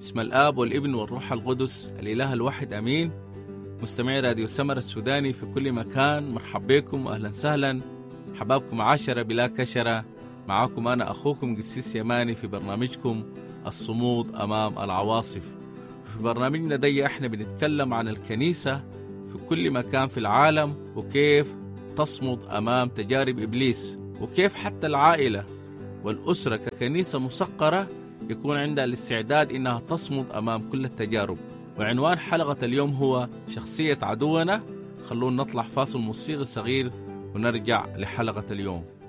بسم الآب والابن والروح القدس الإله الواحد أمين. مستمعي راديو سمر السوداني في كل مكان، مرحبا بكم وأهلا وسهلا. حبابكم عشرة بلا كشرة، معاكم أنا أخوكم قسيس يماني في برنامجكم الصمود أمام العواصف. في برنامجنا دي احنا بنتكلم عن الكنيسة في كل مكان في العالم، وكيف تصمد أمام تجارب إبليس، وكيف حتى العائلة والأسرة ككنيسة مسقرة يكون عندها الاستعداد إنها تصمد أمام كل التجارب. وعنوان حلقة اليوم هو شخصية عدونا. خلونا نطلع فاصل موسيقي صغير ونرجع لحلقة اليوم.